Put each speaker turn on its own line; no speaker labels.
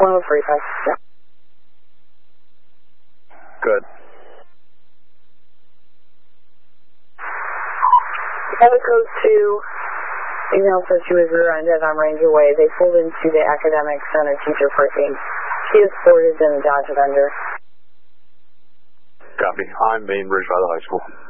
1035. Yeah.
Good.
Echo code 2, email says she was rear-ended on Ranger Way. They pulled into the Academic Center teacher parking. She is boarded in the Dodge Avenger.
Copy. I'm Bainbridge by the high school.